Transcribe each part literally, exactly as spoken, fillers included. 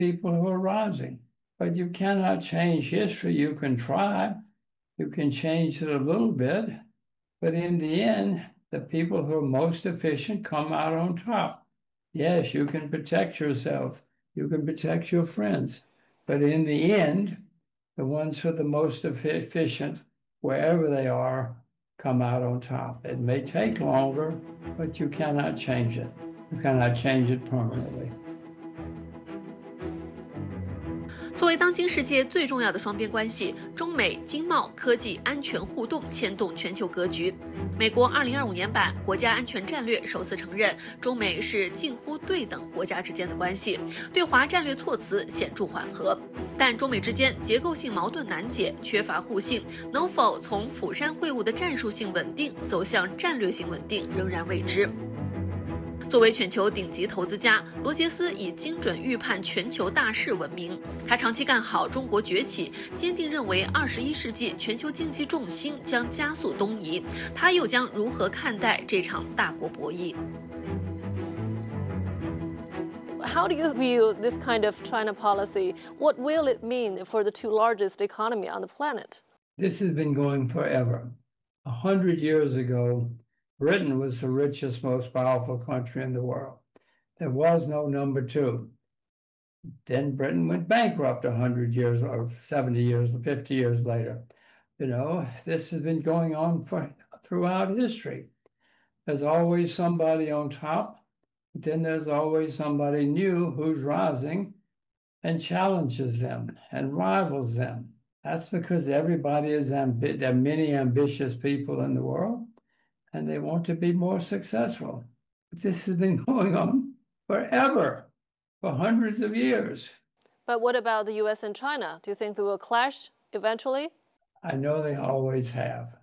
people who are rising. But you cannot change history. You can try, you can change it a little bit, but in the end, the people who are most efficient come out on top. Yes, you can protect yourselves, you can protect your friends, but in the end, the ones who are the most efficient, wherever they are, come out on top. It may take longer, but you cannot change it. You cannot change it permanently. 作为当今世界最重要的双边关系，中美经贸、科技、安全互动牵动全球格局。美国二零二五年版国家安全战略首次承认，中美是近乎对等国家之间的关系，对华战略措辞显著缓和。但中美之间结构性矛盾难解，缺乏互信，能否从釜山会晤的战术性稳定走向战略性稳定，仍然未知。 作为全球顶级投资家，罗杰斯以精准预判全球大势闻名。他长期看好中国崛起，坚定认为二十一世纪全球经济重心将加速东移。他又将如何看待这场大国博弈 How do you view this kind of China policy? What will it mean for the two largest economy on the planet? This has been going forever. A hundred years ago, Britain was the richest, most powerful country in the world. There was no number two. Then Britain went bankrupt a hundred years or seventy years or fifty years later. You know, this has been going on for throughout history. There's always somebody on top, but then there's always somebody new who's rising and challenges them and rivals them. That's because everybody is ambi- there are many ambitious people in the world, and they want to be more successful. But this has been going on forever, for hundreds of years. But what about the U S and China? Do you think they will clash eventually? I know they always have.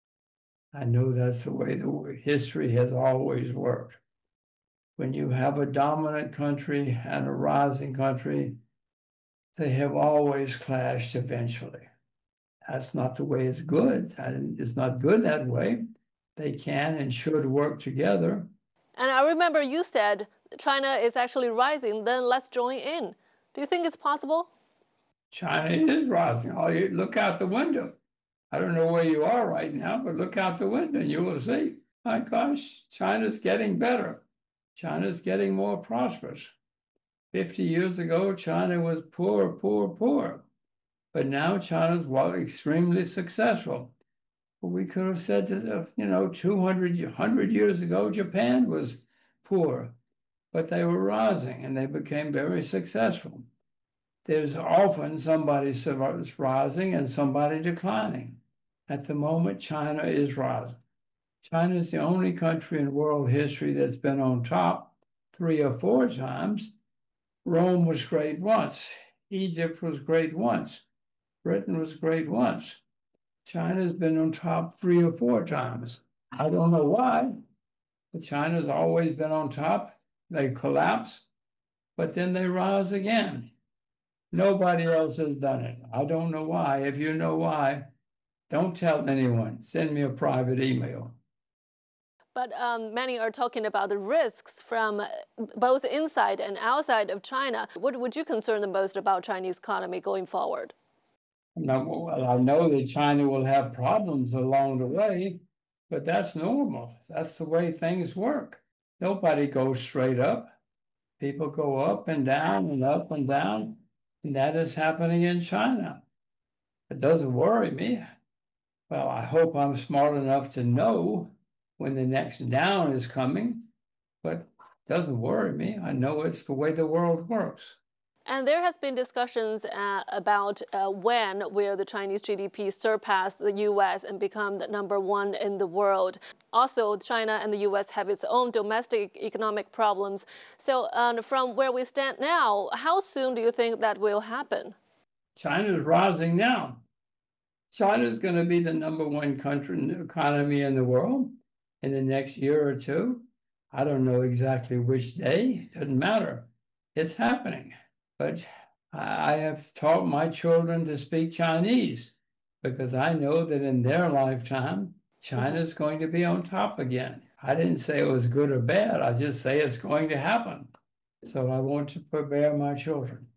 I know that's the way the history has always worked. When you have a dominant country and a rising country, they have always clashed eventually. That's not the way it's good. It's not good that way. They can and should work together. And I remember you said China is actually rising, then let's join in. Do you think it's possible? China is rising. Oh, you look out the window. I don't know where you are right now, but look out the window and you will see. My gosh, China's getting better. China's getting more prosperous. fifty years ago, China was poor, poor, poor. But now China's well, extremely successful. We could have said that, you know, two hundred, one hundred years ago, Japan was poor, but they were rising and they became very successful. There's often somebody rising and somebody declining. At the moment, China is rising. China is the only country in world history that's been on top three or four times. Rome was great once. Egypt was great once. Britain was great once. China's been on top three or four times. I don't know why, but China's always been on top. They collapse, but then they rise again. Nobody else has done it. I don't know why. If you know why, don't tell anyone. Send me a private email. But um, many are talking about the risks from both inside and outside of China. What would you concern the most about Chinese economy going forward? Now, well, I know that China will have problems along the way, but that's normal. That's the way things work. Nobody goes straight up. People go up and down and up and down, and that is happening in China. It doesn't worry me. Well, I hope I'm smart enough to know when the next down is coming, but it doesn't worry me. I know it's the way the world works. And there has been discussions uh, about uh, when will the Chinese G D P surpass the U S and become the number one in the world. Also, China and the U S have its own domestic economic problems. So uh, from where we stand now, how soon do you think that will happen? China's rising now. China's going to be the number one country economy in the world in the next year or two. I don't know exactly which day. It doesn't matter. It's happening. But I have taught my children to speak Chinese because I know that in their lifetime, China's going to be on top again. I didn't say it was good or bad. I just say it's going to happen. So I want to prepare my children.